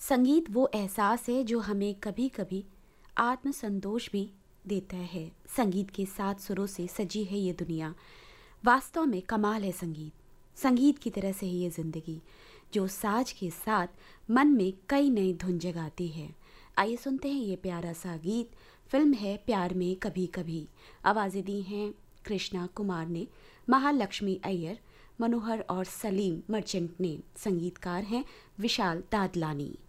संगीत वो एहसास है जो हमें कभी कभी आत्मसंतोष भी देता है। संगीत के सात सुरों से सजी है ये दुनिया। वास्तव में कमाल है संगीत। संगीत की तरह से ही ये ज़िंदगी, जो साज के साथ मन में कई नई धुन जगाती है। आइए सुनते हैं ये प्यारा सा गीत। फिल्म है प्यार में कभी कभी। आवाज़ें दी हैं कृष्णा कुमार ने, महालक्ष्मी अय्यर, मनोहर और सलीम मर्चेंट ने। संगीतकार हैं विशाल दादलानी।